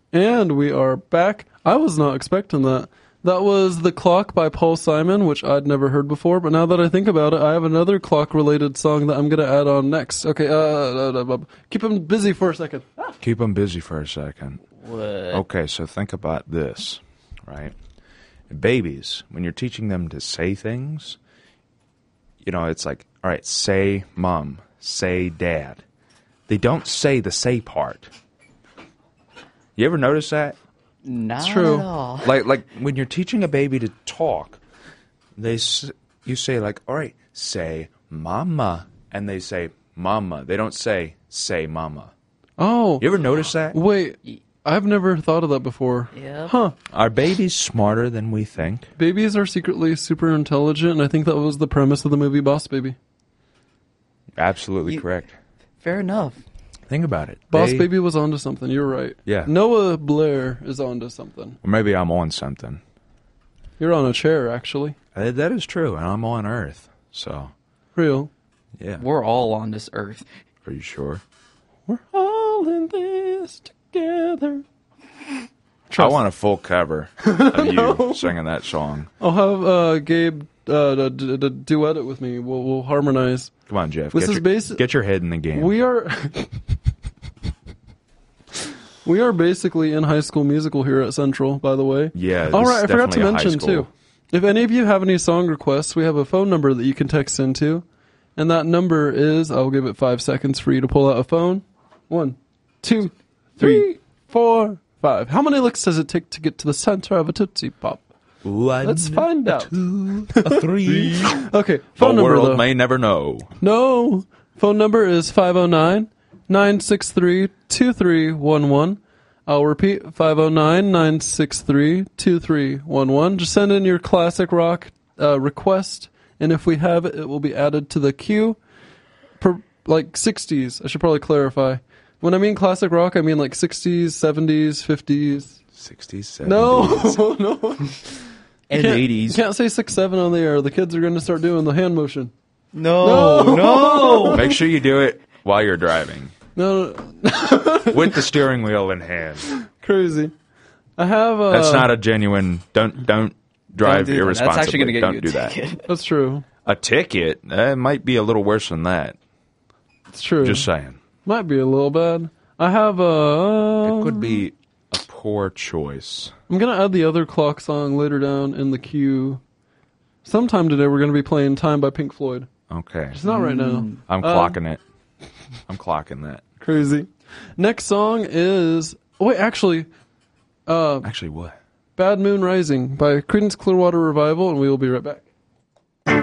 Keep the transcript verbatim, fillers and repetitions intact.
And we are back. I was not expecting that. That was The Clock by Paul Simon, which I'd never heard before, but now that I think about it, I have another clock-related song that I'm going to add on next. Okay, uh, uh, uh, uh, keep them busy for a second. Keep them busy for a second. What? Okay, so think about this, right? Babies, when you're teaching them to say things, you know, it's like, all right, say mom, say dad. They don't say the say part. You ever notice that? Not true. at all. Like, like when you're teaching a baby to talk, they s- you say like, all right, say mama, and they say mama. They don't say say mama. Oh, You ever notice that? wait. I've never thought of that before. Yep. Huh. Are babies smarter than we think? Babies are secretly super intelligent, and I think that was the premise of the movie Boss Baby. Absolutely You- correct. Fair enough. Think about it. Boss They- Baby was onto something. You're right. Yeah. Noah Blair is onto something. Or maybe I'm on something. You're on a chair, actually. Uh, that is true, and I'm on Earth. So, Real. yeah. We're all on this earth. Are you sure? We're all in this together. I Trust- want a full cover of you singing that song. I'll have uh, Gabe uh, d- d- duet it with me. We'll, we'll harmonize. Come on, Jeff. This get, is your, basi- get your head in the game. We are we are basically in High School Musical here at Central, by the way. yeah. All this right, is I forgot to definitely a high mention school. too. If any of you have any song requests, we have a phone number that you can text into, and that number is, I'll give it five seconds for you to pull out a phone. One, two, three, four, five. How many licks does it take to get to the center of a Tootsie Pop? One, Let's find a out. two, a three. Okay, The phone number world though. may never know. No. Phone number is five oh nine, nine six three, two three one one. I'll repeat, five oh nine, nine six three, two three one one. Just send in your classic rock uh, request, and if we have it, it will be added to the queue. Per, like sixties, I should probably clarify. When I mean classic rock, I mean like sixties, seventies, fifties. sixties, seventies. No, no. And Can't- eighties. You can't say six seven on the air. The kids are going to start doing the hand motion. No, No. no. Make sure you do it while you're driving. No, With the steering wheel in hand. crazy. I have a... That's not a genuine, don't don't drive Don't do that. irresponsibly. That's actually going to get don't you a do that. ticket. That's true. A ticket? That might be a little worse than that. It's true. Just saying. Might be a little bad. I have a... It could be a poor choice. I'm going to add the other clock song later down in the queue. Sometime today we're going to be playing Time by Pink Floyd. Okay. It's not right now. I'm Uh, clocking it. I'm clocking that. Crazy. Next song is... Wait, actually... Uh, Actually, what? Bad Moon Rising by Creedence Clearwater Revival, and we will be right back.